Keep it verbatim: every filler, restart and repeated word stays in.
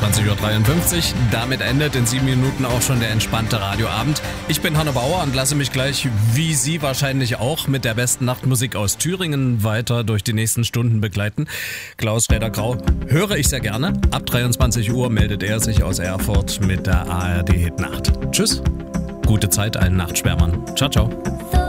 dreiundzwanzig Uhr dreiundfünfzig. Damit endet in sieben Minuten auch schon der entspannte Radioabend. Ich bin Hanno Bauer und lasse mich gleich, wie Sie wahrscheinlich auch, mit der besten Nachtmusik aus Thüringen weiter durch die nächsten Stunden begleiten. Klaus Räder-Grau höre ich sehr gerne. Ab dreiundzwanzig Uhr meldet er sich aus Erfurt mit der A R D Hit Nacht. Tschüss, gute Zeit allen Nachtschwärmern. Ciao, ciao.